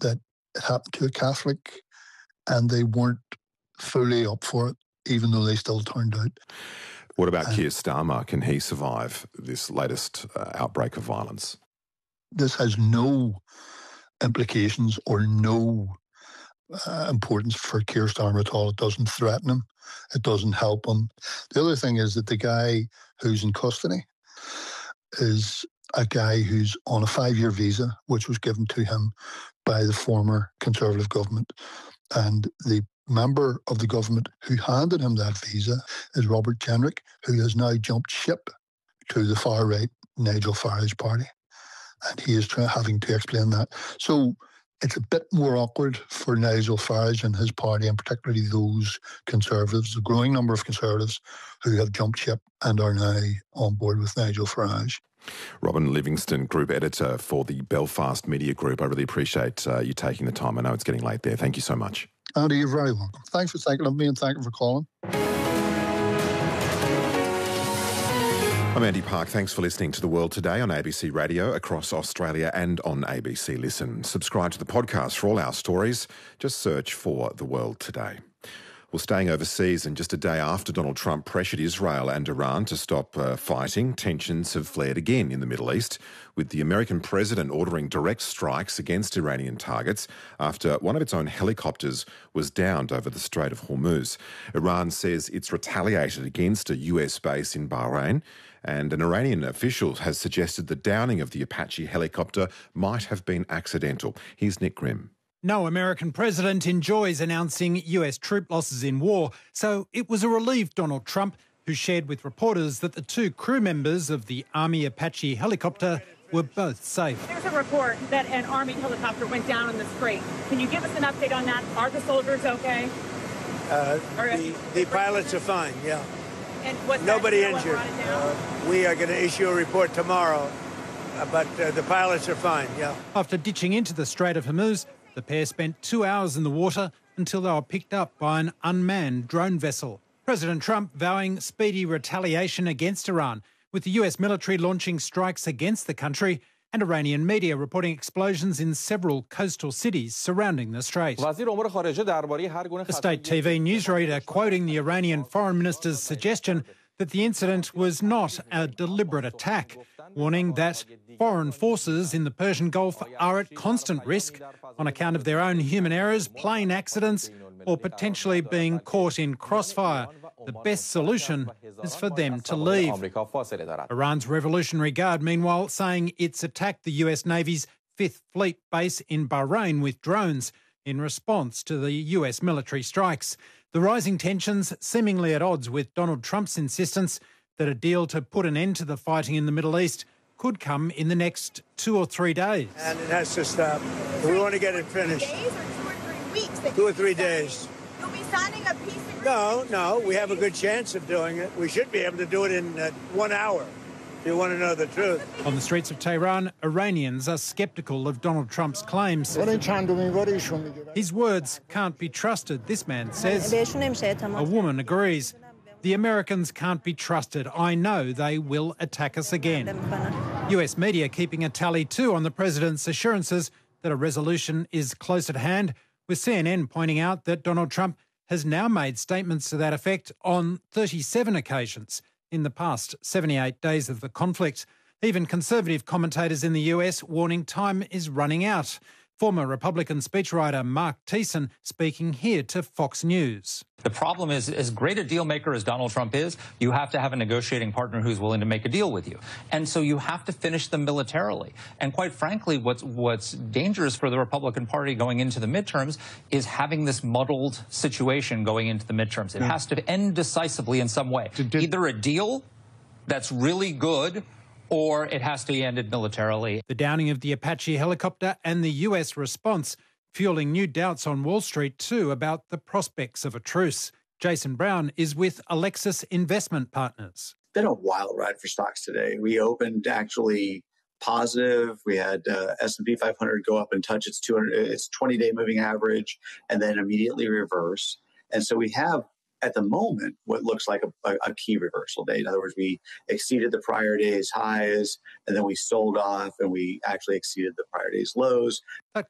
that it happened to a Catholic, and they weren't fully up for it, even though they still turned out. What about Keir Starmer? Can he survive this latest outbreak of violence? This has no implications or no importance for Keir Starmer at all. It doesn't threaten him. It doesn't help him. The other thing is that the guy who's in custody is a guy who's on a 5-year visa, which was given to him by the former Conservative government. And the member of the government who handed him that visa is Robert Jenrick, who has now jumped ship to the far-right Nigel Farage party. And he is having to explain that. So it's a bit more awkward for Nigel Farage and his party, and particularly those Conservatives, the growing number of Conservatives who have jumped ship and are now on board with Nigel Farage. Robin Livingston, Group Editor for the Belfast Media Group. I really appreciate you taking the time. I know it's getting late there. Thank you so much. Andy, you're very welcome. Thanks for thinking of me and thank you for calling. I'm Andy Park. Thanks for listening to The World Today on ABC Radio across Australia and on ABC Listen. Subscribe to the podcast for all our stories. Just search for The World Today. Well, staying overseas, and just a day after Donald Trump pressured Israel and Iran to stop fighting, tensions have flared again in the Middle East, with the American president ordering direct strikes against Iranian targets after one of its own helicopters was downed over the Strait of Hormuz. Iran says it's retaliated against a US base in Bahrain, and an Iranian official has suggested the downing of the Apache helicopter might have been accidental. Here's Nick Grimm. No American president enjoys announcing US troop losses in war, so it was a relieved Donald Trump who shared with reporters that the 2 crew members of the Army Apache helicopter were both safe. There's a report that an Army helicopter went down in the Strait. Can you give us an update on that? Are the soldiers okay? The pilots are fine, yeah. And what's nobody injured. We are going to issue a report tomorrow, but the pilots are fine, yeah. After ditching into the Strait of Hormuz, the pair spent 2 hours in the water until they were picked up by an unmanned drone vessel. President Trump vowing speedy retaliation against Iran, with the US military launching strikes against the country and Iranian media reporting explosions in several coastal cities surrounding the strait. A state TV newsreader quoting the Iranian foreign minister's suggestion that the incident was not a deliberate attack, warning that foreign forces in the Persian Gulf are at constant risk on account of their own human errors, plane accidents, or potentially being caught in crossfire. The best solution is for them to leave. Iran's Revolutionary Guard, meanwhile, saying it's attacked the US Navy's 5th Fleet base in Bahrain with drones in response to the US military strikes. The rising tensions seemingly at odds with Donald Trump's insistence that a deal to put an end to the fighting in the Middle East could come in the next 2 or 3 days. And it has to stop. We want to get it finished. 2 days or 2 or 3 weeks? 2 or 3 days. You'll be signing a peace agreement? No, we have a good chance of doing it. We should be able to do it in 1 hour, if you want to know the truth. On the streets of Tehran, Iranians are sceptical of Donald Trump's claims. His words can't be trusted, this man says. A woman agrees. The Americans can't be trusted. I know they will attack us again. US media keeping a tally too on the president's assurances that a resolution is close at hand, with CNN pointing out that Donald Trump has now made statements to that effect on 37 occasions in the past 78 days of the conflict. Even conservative commentators in the US warning time is running out. Former Republican speechwriter Mark Thiessen speaking here to Fox News. The problem is, as great a deal maker as Donald Trump is, you have to have a negotiating partner who's willing to make a deal with you. And so you have to finish them militarily. And quite frankly, what's dangerous for the Republican Party going into the midterms is having this muddled situation going into the midterms. It has to end decisively in some way. Either a deal that's really good, or it has to be ended militarily. The downing of the Apache helicopter and the US response fueling new doubts on Wall Street too about the prospects of a truce. Jason Brown is with Alexis Investment Partners. It's been a wild ride for stocks today. We opened actually positive. We had S&P 500 go up and touch its 20-day moving average and then immediately reverse. And so we have, at the moment, what looks like a key reversal day. In other words, we exceeded the prior day's highs, and then we sold off, and we actually exceeded the prior day's lows. That